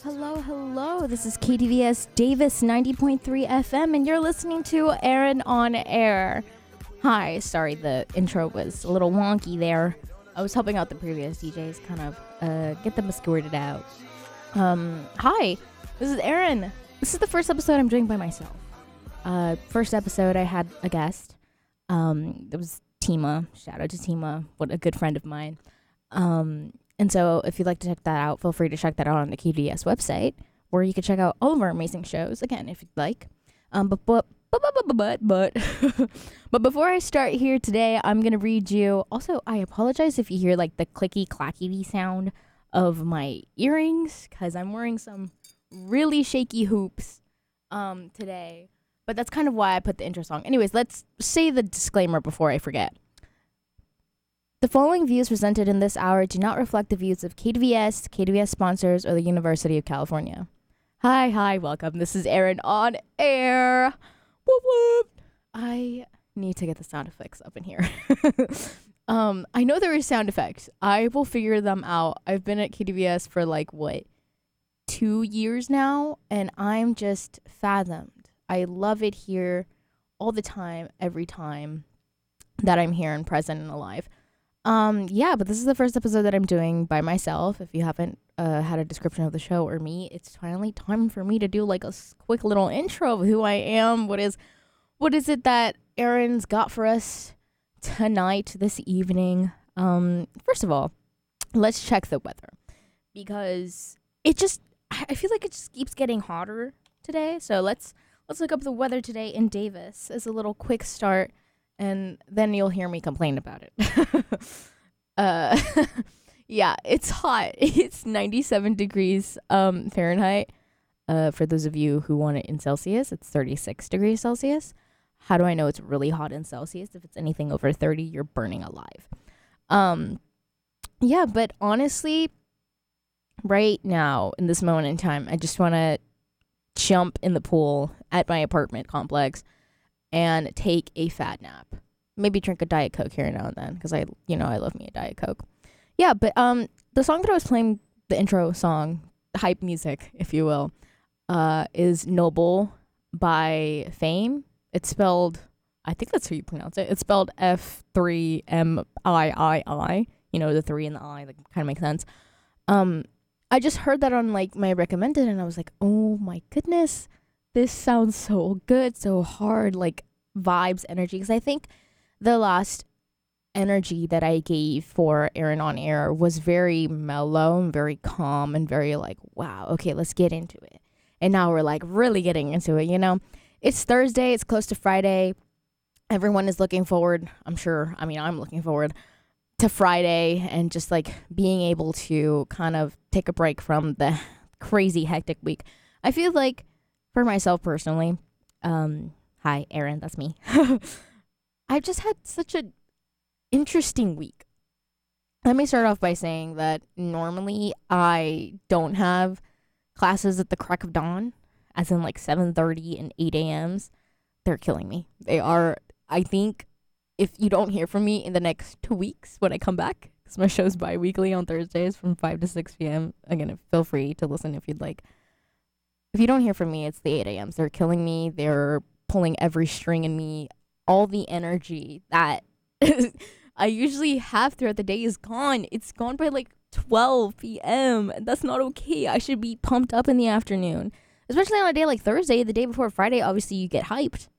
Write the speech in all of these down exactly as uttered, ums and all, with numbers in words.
hello, hello. This is K D V S Davis ninety point three F M, and you're listening to Aaron on Air. Hi, sorry, the intro was a little wonky there. I was helping out the previous D Js, kind of uh, get them squirted out. Um, hi, this is Aaron. This is the first episode I'm doing by myself. Uh, first episode, I had a guest. Um, it was Tima. Shout out to Tima, what a good friend of mine. Um, and so if you'd like to check that out, feel free to check that out on the K D V S website, where you can check out all of our amazing shows, again, if you'd like. Um, but, but, but, but, but, but, but, but before I start here today, I'm going to read you. Also, I apologize if you hear like the clicky clackety sound of my earrings, because I'm wearing some really shaky hoops, um, today. But that's kind of why I put the intro song. Anyways, let's say the disclaimer before I forget. The following views presented in this hour do not reflect the views of K D V S, K D V S sponsors, or the University of California. Hi, hi, welcome. This is Aaron on Air. Whoop, whoop. I need to get the sound effects up in here. um, I know there are sound effects. I will figure them out. I've been at K D V S for like, what, two years now, and I'm just fathomed. I love it here all the time, every time that I'm here and present and alive. Um, yeah, but this is the first episode that I'm doing by myself. If you haven't uh, had a description of the show or me, it's finally time for me to do like a quick little intro of who I am. What is, what is it that Aaron's got for us tonight, this evening? Um, first of all, let's check the weather, because it just, I feel like it just keeps getting hotter today. So let's let's look up the weather today in Davis as a little quick start. And then you'll hear me complain about it. uh, yeah, it's hot. It's ninety-seven degrees um, Fahrenheit. Uh, for those of you who want it in Celsius, it's thirty-six degrees Celsius. How do I know it's really hot in Celsius? If it's anything over thirty, you're burning alive. Um, yeah, but honestly, right now, in this moment in time, I just want to jump in the pool at my apartment complex and take a fat nap. Maybe drink a Diet Coke here and now and then, because I, you know, I love me a Diet Coke. Yeah, but um, the song that I was playing, the intro song, hype music, if you will, uh, is Noble by Fame. It's spelled, I think that's how you pronounce it. It's spelled F three M I I I. You know, the three and the I, like, kind of makes sense. Um, I just heard that on, like, my recommended, and I was like, oh my goodness. This sounds so good, so hard, like vibes, energy. Because I think the last energy that I gave for Aaron on Air was very mellow and very calm and very like, wow, okay, let's get into it. And now we're like really getting into it, you know? It's Thursday, it's close to Friday. Everyone is looking forward, I'm sure, I mean, I'm looking forward to Friday and just like being able to kind of take a break from the crazy hectic week. I feel like for myself personally, um, hi, Aaron, that's me. I've just had such an interesting week. Let me start off by saying that normally I don't have classes at the crack of dawn, as in like seven thirty and eight a.m.s. They're killing me. They are, I think, if you don't hear from me in the next two weeks when I come back, because my show's bi-weekly on Thursdays from five to six p.m. Again, feel free to listen if you'd like. If you don't hear from me, it's the eight a.m.s. They're killing me. They're pulling every string in me. All the energy that I usually have throughout the day is gone. It's gone by like twelve p.m. And that's not okay. I should be pumped up in the afternoon. Especially on a day like Thursday, the day before Friday, obviously you get hyped.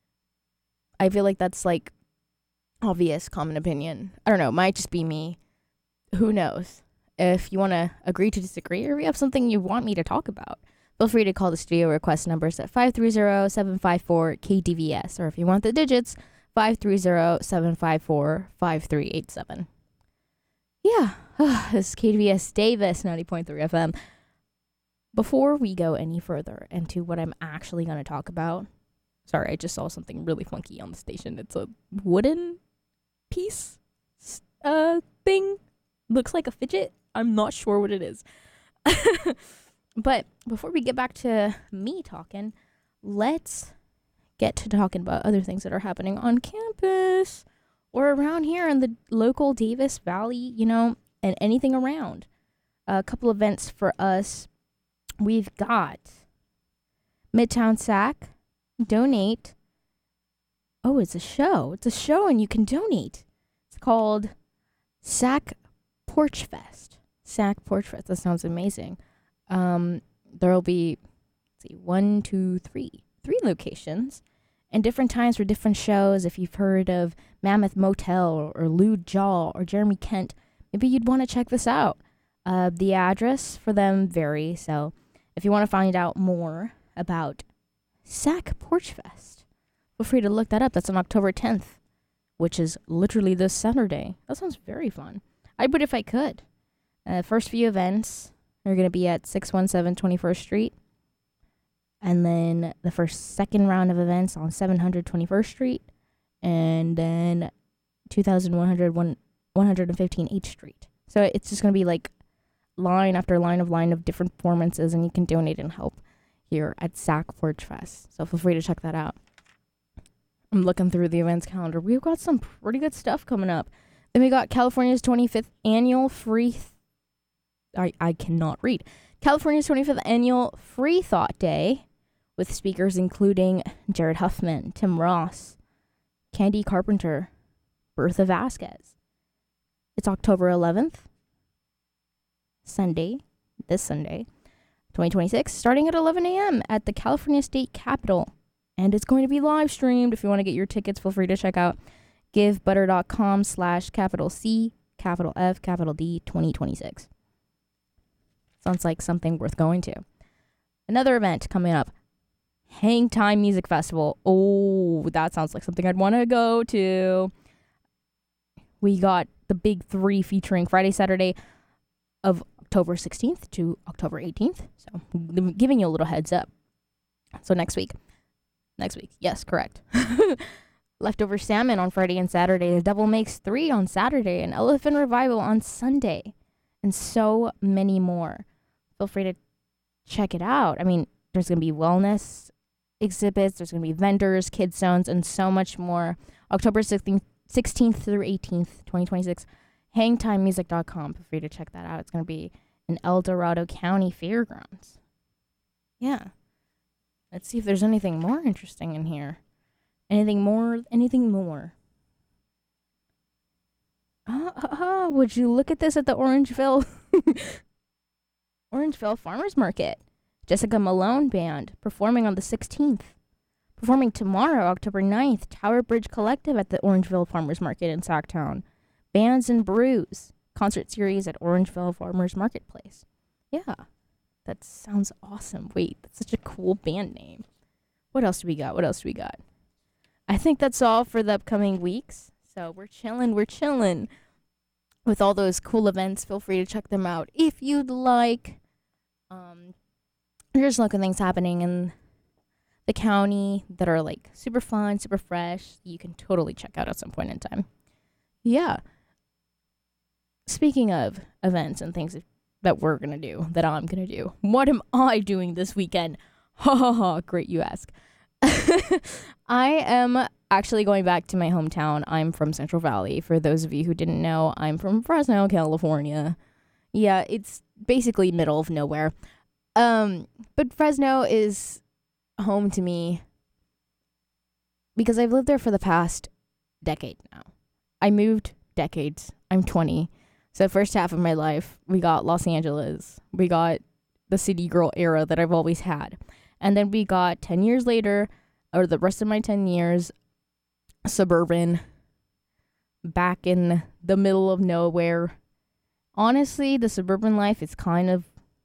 I feel like that's like obvious common opinion. I don't know. Might just be me. Who knows? If you want to agree to disagree, or if you have something you want me to talk about, feel free to call the studio request numbers at five three zero, seven five four, K D V S. Or if you want the digits, five three zero, seven five four, five three eight seven. Yeah, this is K D V S Davis ninety point three F M. Before we go any further into what I'm actually going to talk about, sorry, I just saw something really funky on the station. It's a wooden piece uh, thing. Looks like a fidget. I'm not sure what it is. But before we get back to me talking, let's get to talking about other things that are happening on campus or around here in the local Davis Valley, you know, and anything around. A couple events for us we've got Midtown Sac, donate. Oh, it's a show. It's a show and you can donate. It's called Sac Porch Fest. Sac Porch Fest. That sounds amazing. Um, there will be, let's see, one, two, three, three locations and different times for different shows. If you've heard of Mammoth Motel or Lewd Jaw or Jeremy Kent, maybe you'd want to check this out. Uh, the address for them vary, so if you want to find out more about Sac Porch Fest, feel free to look that up. That's on October tenth, which is literally this Saturday. That sounds very fun. I would if I could. Uh, first few events are going to be at six one seven twenty-first Street. And then the first second round of events on seven hundred twenty-first Street. And then two thousand one hundred one hundred fifteen H Street. So it's just going to be like line after line of line of different performances, and you can donate and help here at Sac Porch Fest. So feel free to check that out. I'm looking through the events calendar. We've got some pretty good stuff coming up. Then we got California's twenty-fifth annual free... Th- I, I cannot read. California's twenty-fifth annual Free Thought Day with speakers including Jared Huffman, Tim Ross, Candy Carpenter, Bertha Vasquez. It's October eleventh, Sunday, this Sunday, twenty twenty-six, starting at eleven a.m. at the California State Capitol. And it's going to be live streamed. If you want to get your tickets, feel free to check out givebutter.com slash capital C, capital F, capital D, twenty twenty-six. Sounds like something worth going to. Another event coming up, Hang Time Music Festival. Oh, that sounds like something I'd want to go to. We got the big three featuring Friday, Saturday of October sixteenth to October eighteenth. So I'm giving you a little heads up. So next week. Next week. Yes, correct. Leftover Salmon on Friday and Saturday. The Devil Makes Three on Saturday. And Elephant Revival on Sunday. And so many more. Feel free to check it out. I mean, there's going to be wellness exhibits. There's going to be vendors, kid zones, and so much more. October sixteenth, sixteenth through eighteenth, twenty twenty-six. hang time music dot com. Feel free to check that out. It's going to be in El Dorado County Fairgrounds. Yeah. Let's see if there's anything more interesting in here. Anything more? Anything more? Ah, ah, ah, would you look at this at the Orangeville Orangeville Farmers Market? Jessica Malone Band performing on the sixteenth. Performing tomorrow, October ninth, Tower Bridge Collective at the Orangeville Farmers Market in Sacktown. Bands and Brews concert series at Orangeville Farmers Marketplace. Yeah, that sounds awesome. Wait, that's such a cool band name. What else do we got? What else do we got? I think that's all for the upcoming weeks. So we're chilling, we're chilling with all those cool events. Feel free to check them out if you'd like. Um, there's local things happening in the county that are like super fun, super fresh. You can totally check out at some point in time. Yeah. Speaking of events and things that we're going to do, that I'm going to do, what am I doing this weekend? Ha ha ha, great you ask. I am actually going back to my hometown. I'm from Central Valley. For those of you who didn't know, I'm from Fresno, California. Yeah, it's basically middle of nowhere. Um, but Fresno is home to me because I've lived there for the past decade now. I moved decades. I'm twenty. So the first half of my life, we got Los Angeles. We got the city girl era that I've always had. And then we got ten years later, or the rest of my ten years, suburban, back in the middle of nowhere. Honestly, the suburban life is kind of,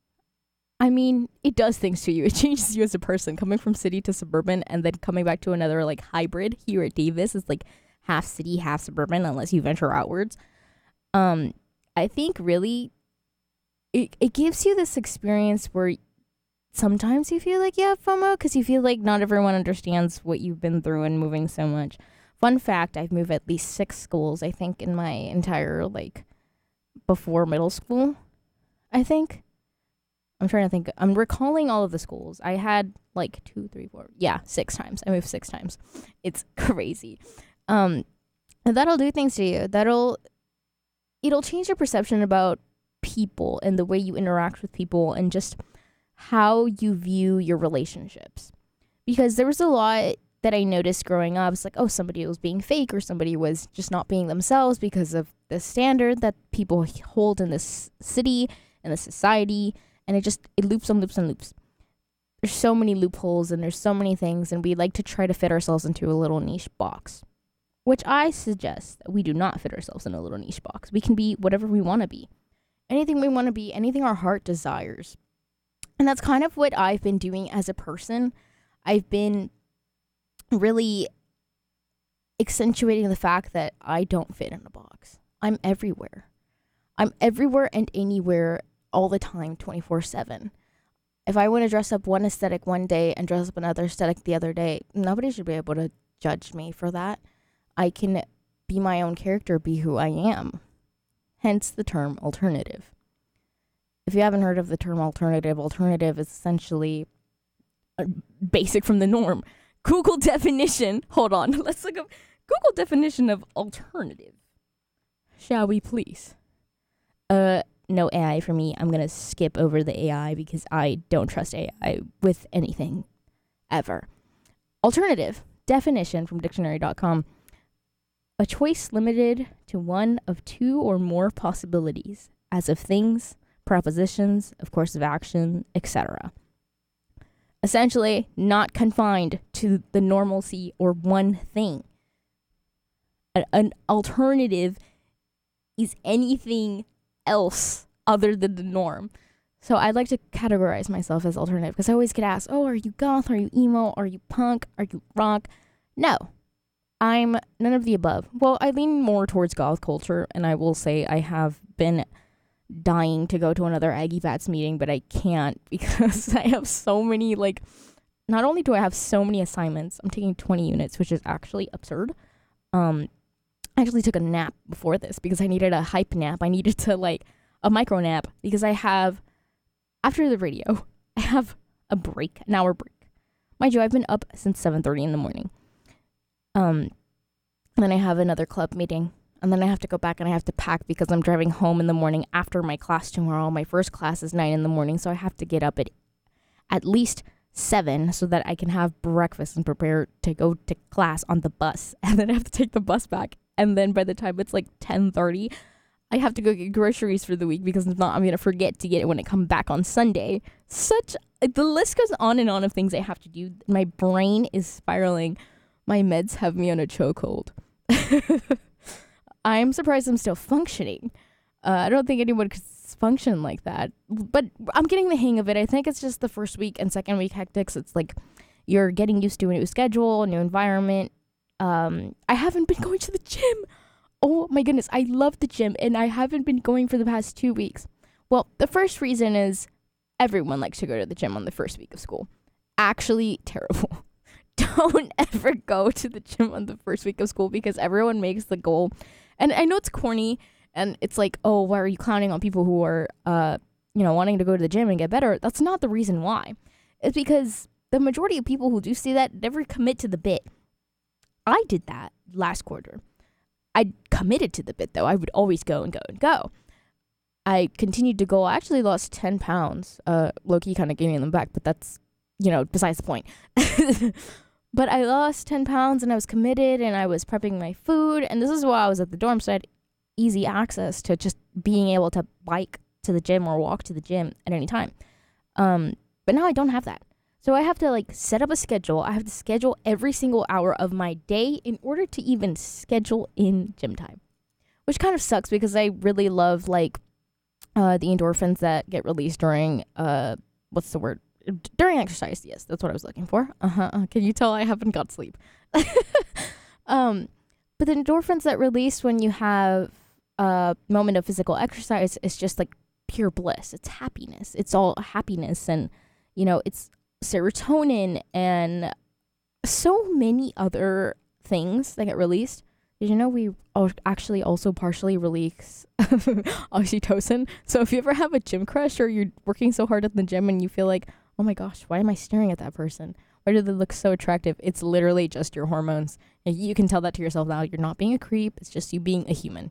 I mean, it does things to you. It changes you as a person. Coming from city to suburban and then coming back to another like hybrid here at Davis is like half city, half suburban, unless you venture outwards. Um, I think really it, it gives you this experience where sometimes you feel like you have FOMO because you feel like not everyone understands what you've been through and moving so much. Fun fact, I've moved at least six schools, I think, in my entire, like, before middle school, I think. I'm trying to think. I'm recalling all of the schools. I had, like, two, three, four. Yeah, six times. I moved six times. It's crazy. Um, and that'll do things to you. That'll, it'll change your perception about people and the way you interact with people and just how you view your relationships. Because there was a lot that I noticed growing up. It's like, oh, somebody was being fake or somebody was just not being themselves because of the standard that people hold in this city and the society. And it just, it loops and loops and loops. There's so many loopholes and there's so many things, and we like to try to fit ourselves into a little niche box, which I suggest that we do not fit ourselves in a little niche box. We can be whatever we want to be. Anything we want to be, anything our heart desires. And that's kind of what I've been doing as a person. I've been really accentuating the fact that I don't fit in a box. I'm everywhere. I'm everywhere and anywhere all the time, twenty-four seven. If I want to dress up one aesthetic one day and dress up another aesthetic the other day, nobody should be able to judge me for that. I can be my own character, be who I am. Hence the term alternative. If you haven't heard of the term alternative, alternative is essentially a basic from the norm. Google definition. Hold on. Let's look up Google definition of alternative. Shall we please? Uh, no A I for me. I'm going to skip over the A I because I don't trust A I with anything ever. Alternative definition from dictionary dot com. A choice limited to one of two or more possibilities, as of things, propositions, of course of action, et cetera. Essentially, not confined to the normalcy or one thing. A- an alternative is anything else other than the norm. So I'd like to categorize myself as alternative because I always get asked, oh, are you goth? Are you emo? Are you punk? Are you rock? No. I'm none of the above. Well, I lean more towards goth culture, and I will say I have been dying to go to another Aggie Bats meeting, but I can't because I have so many, like, not only do I have so many assignments, I'm taking twenty units, which is actually absurd. Um, I actually took a nap before this because I needed a hype nap. I needed to, like, a micro nap because I have, after the radio, I have a break, an hour break. Mind you, I've been up since seven thirty in the morning. Um, and then I have another club meeting, and then I have to go back and I have to pack because I'm driving home in the morning after my class tomorrow. My first class is nine in the morning, so I have to get up at at least seven so that I can have breakfast and prepare to go to class on the bus. And then I have to take the bus back. And then by the time it's like ten thirty, I have to go get groceries for the week because if not, I'm going to forget to get it when I come back on Sunday. Such, the list goes on and on of things I have to do. My brain is spiraling. My meds have me on a chokehold. I'm surprised I'm still functioning. Uh, I don't think anyone could function like that. But I'm getting the hang of it. I think it's just the first week and second week hectics. It's like you're getting used to a new schedule, a new environment. Um, I haven't been going to the gym. Oh my goodness, I love the gym, and I haven't been going for the past two weeks. Well, the first reason is everyone likes to go to the gym on the first week of school. Actually, terrible. Don't ever go to the gym on the first week of school because everyone makes the goal. And I know it's corny, and it's like, oh, why are you clowning on people who are, uh, you know, wanting to go to the gym and get better? That's not the reason why. It's because the majority of people who do see that never commit to the bit. I did that last quarter. I committed to the bit, though. I would always go and go and go. I continued to go. I actually lost ten pounds. Uh, Loki kind of gaining them back, but that's, you know, besides the point. But I lost ten pounds, and I was committed, and I was prepping my food. And this is while I was at the dorm, so I had easy access to just being able to bike to the gym or walk to the gym at any time. Um, but now I don't have that. So I have to, like, set up a schedule. I have to schedule every single hour of my day in order to even schedule in gym time, which kind of sucks because I really love, like, uh, the endorphins that get released during, uh, what's the word? During exercise. Yes, that's what I was looking for. Uh-huh. Uh, can you tell I haven't got sleep? um, but the endorphins that release when you have a moment of physical exercise is just, like, pure bliss. It's happiness. It's all happiness, and, you know, it's serotonin and so many other things that get released. Did you know we actually also partially release oxytocin? So if you ever have a gym crush or you're working so hard at the gym and you feel like, oh my gosh, why am I staring at that person? Why do they look so attractive? It's literally just your hormones. And you can tell that to yourself now. You're not being a creep. It's just you being a human.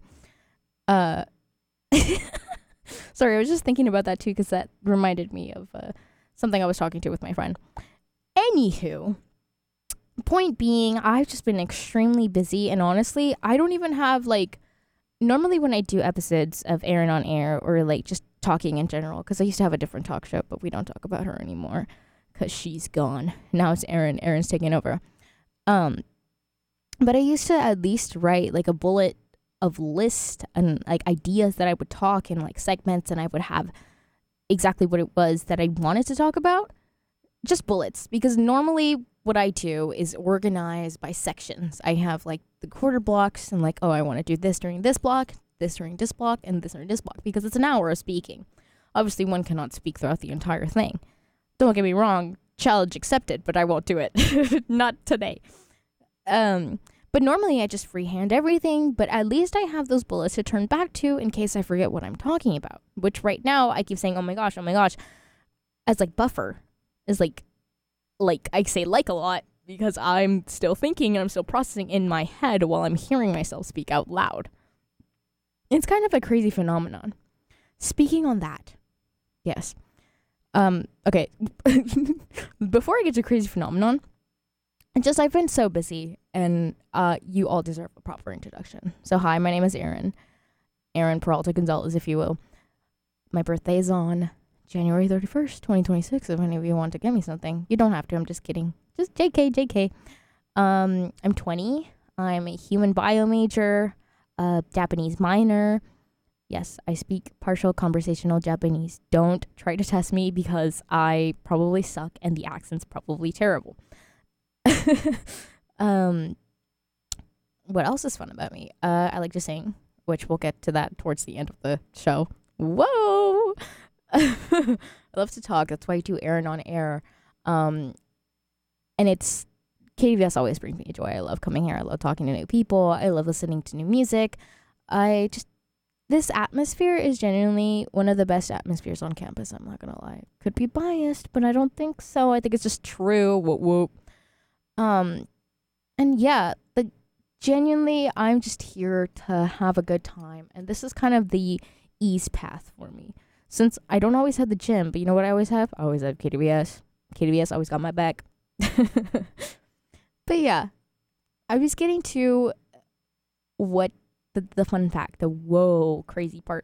Uh, Sorry, I was just thinking about that too because that reminded me of uh, something I was talking to with my friend. Anywho, point being, I've just been extremely busy, and honestly, I don't even have like, normally when I do episodes of Aaron on Air or like just talking in general, because I used to have a different talk show, but we don't talk about her anymore because she's gone. Now it's Aaron. Aaron's taking over. Um, but I used to at least write like a bullet of list and like ideas that I would talk in like segments, and I would have exactly what it was that I wanted to talk about. Just bullets, because normally what I do is organize by sections. I have like the quarter blocks and like, oh, I want to do this during this block, this during this block, and this during this block, because it's an hour of speaking. Obviously, one cannot speak throughout the entire thing. Don't get me wrong, challenge accepted, but I won't do it. Not today. Um, but normally I just freehand everything, but at least I have those bullets to turn back to in case I forget what I'm talking about, which right now I keep saying, oh my gosh, oh my gosh, as like buffer is like, like I say like a lot because I'm still thinking and I'm still processing in my head while I'm hearing myself speak out loud. It's kind of a crazy phenomenon. Speaking on that, yes. Um, okay, before I get to crazy phenomenon, just I've been so busy, and uh, you all deserve a proper introduction. So hi, my name is Aaron. Aaron Peralta Gonzalez, if you will. My birthday is on January thirty-first, twenty twenty-six, if any of you want to get me something. You don't have to, I'm just kidding. Just J K, J K. Um, I'm twenty. I'm a human bio major, a Japanese minor. Yes, I speak partial conversational Japanese. Don't try to test me because I probably suck and the accent's probably terrible. um, what else is fun about me? Uh, I like to sing, which we'll get to that towards the end of the show. Whoa! I love to talk. That's why I do Aaron on Air. Um, and it's K T V S always brings me joy. I love coming here. I love talking to new people. I love listening to new music. I just this atmosphere is genuinely one of the best atmospheres on campus. I'm not gonna lie. Could be biased, but I don't think so. I think it's just true. Whoop whoop. Um, and yeah, the genuinely, I'm just here to have a good time, and this is kind of the ease path for me. Since I don't always have the gym, but you know what I always have? I always have K T V S. K T V S always got my back. But yeah, I was getting to what the, the fun fact, the whoa crazy part.